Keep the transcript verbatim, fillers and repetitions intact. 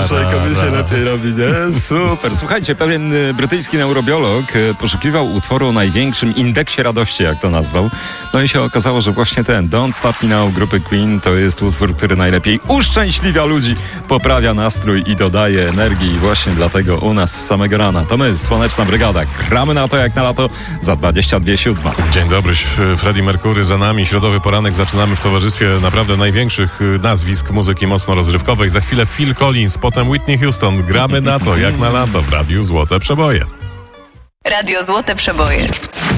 Starszej kobiecie się lepiej robi, nie? Super. Słuchajcie, pewien brytyjski neurobiolog poszukiwał utworu o największym indeksie radości, jak to nazwał. No i się okazało, że właśnie ten Don't Stop Me Now grupy Queen to jest utwór, który najlepiej uszczęśliwia ludzi, poprawia nastrój i dodaje energii. I właśnie dlatego u nas z samego rana to my, Słoneczna Brygada. Gramy na to jak na lato za dwadzieścia dwie siódma. Dzień dobry, Freddie Mercury za nami. Środowy poranek zaczynamy w towarzystwie naprawdę największych nazwisk muzyki mocno rozrywkowej. Za chwilę Phil Collins, potem Whitney Houston. Gramy na to jak na lato w Radiu Złote Przeboje. Radio Złote Przeboje.